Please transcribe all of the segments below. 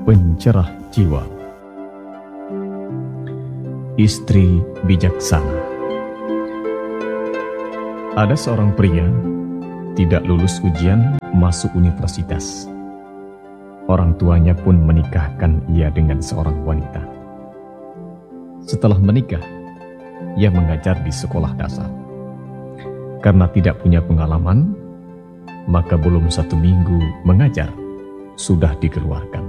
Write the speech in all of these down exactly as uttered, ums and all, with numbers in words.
pencerah jiwa. Istri bijaksana. Ada seorang pria tidak lulus ujian masuk universitas. Orang tuanya pun menikahkan ia dengan seorang wanita. Setelah menikah, ia mengajar di sekolah dasar. Karena tidak punya pengalaman, maka belum satu minggu mengajar, sudah dikeluarkan.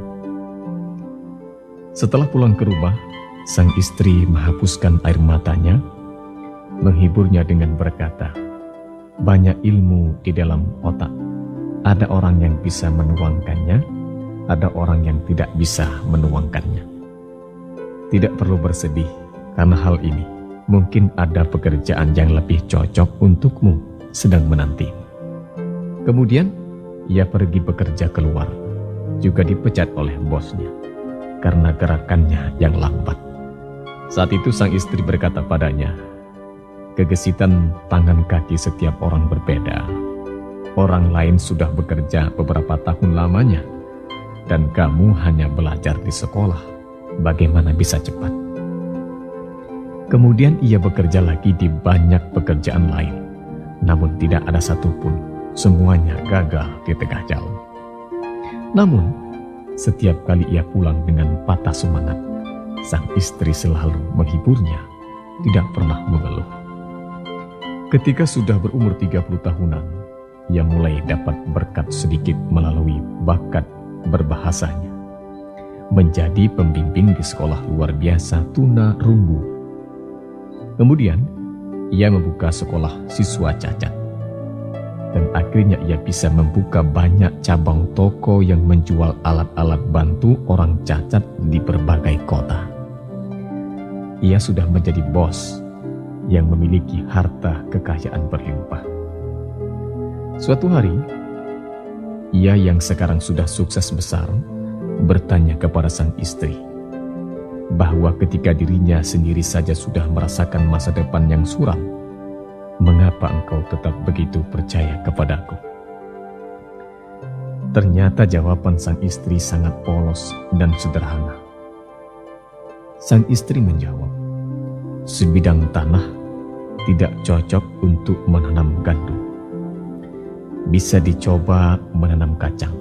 Setelah pulang ke rumah, sang istri menghapuskan air matanya, menghiburnya dengan berkata, "Banyak ilmu di dalam otak. Ada orang yang bisa menuangkannya, ada orang yang tidak bisa menuangkannya. Tidak perlu bersedih karena hal ini. Mungkin ada pekerjaan yang lebih cocok untukmu sedang menanti." Kemudian, ia pergi bekerja keluar, juga dipecat oleh bosnya karena gerakannya yang lambat. Saat itu sang istri berkata padanya, "Kegesitan tangan kaki setiap orang berbeda. Orang lain sudah bekerja beberapa tahun lamanya, dan kamu hanya belajar di sekolah. Bagaimana bisa cepat?" Kemudian ia bekerja lagi di banyak pekerjaan lain, namun tidak ada satupun. Semuanya gagal di tengah jalan. Namun, setiap kali ia pulang dengan patah semangat, sang istri selalu menghiburnya, tidak pernah mengeluh. Ketika sudah berumur tiga puluh tahunan, ia mulai dapat berkat sedikit melalui bakat berbahasanya. Menjadi pembimbing di sekolah luar biasa tuna rungu. Kemudian, ia membuka sekolah siswa cacat. Dan akhirnya ia bisa membuka banyak cabang toko yang menjual alat-alat bantu orang cacat di berbagai kota. Ia sudah menjadi bos yang memiliki harta kekayaan berlimpah. Suatu hari, ia yang sekarang sudah sukses besar bertanya kepada sang istri bahwa ketika dirinya sendiri saja sudah merasakan masa depan yang suram, mengapa engkau tetap begitu percaya kepadaku? Ternyata jawaban sang istri sangat polos dan sederhana. Sang istri menjawab, "Sebidang tanah tidak cocok untuk menanam gandum. Bisa dicoba menanam kacang.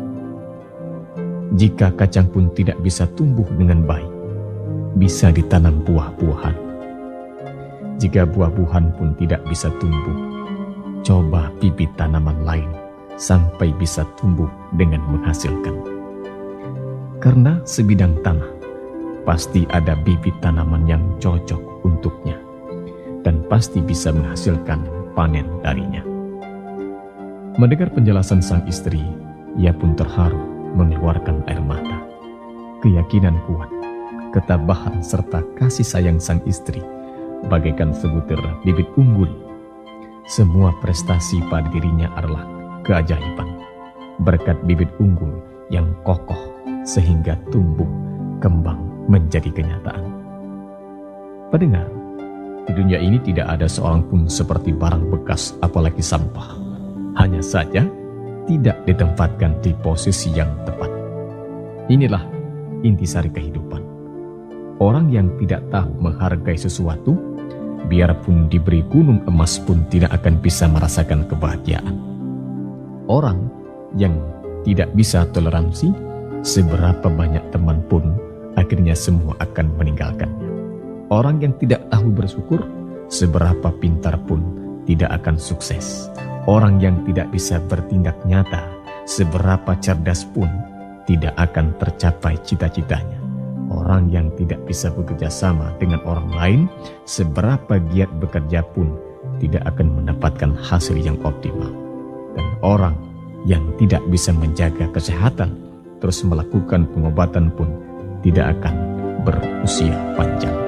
Jika kacang pun tidak bisa tumbuh dengan baik, bisa ditanam buah-buahan. Jika buah-buahan pun tidak bisa tumbuh, coba bibit tanaman lain sampai bisa tumbuh dengan menghasilkan. Karena sebidang tanah, pasti ada bibit tanaman yang cocok untuknya, dan pasti bisa menghasilkan panen darinya." Mendengar penjelasan sang istri, ia pun terharu mengeluarkan air mata. Keyakinan kuat, ketabahan serta kasih sayang sang istri bagaikan sebutir bibit unggul. Semua prestasi pada dirinya adalah keajaiban, berkat bibit unggul yang kokoh sehingga tumbuh kembang menjadi kenyataan. Pendengar, di dunia ini tidak ada seorang pun seperti barang bekas apalagi sampah. Hanya saja tidak ditempatkan di posisi yang tepat. Inilah intisari kehidupan. Orang yang tidak tahu menghargai sesuatu, biarpun diberi gunung emas pun tidak akan bisa merasakan kebahagiaan. Orang yang tidak bisa toleransi, seberapa banyak teman pun akhirnya semua akan meninggalkannya. Orang yang tidak tahu bersyukur, seberapa pintar pun tidak akan sukses. Orang yang tidak bisa bertindak nyata, seberapa cerdas pun tidak akan tercapai cita-citanya. Orang yang tidak bisa bekerja sama dengan orang lain, seberapa giat bekerja pun tidak akan mendapatkan hasil yang optimal. Dan orang yang tidak bisa menjaga kesehatan, terus melakukan pengobatan pun tidak akan berusia panjang.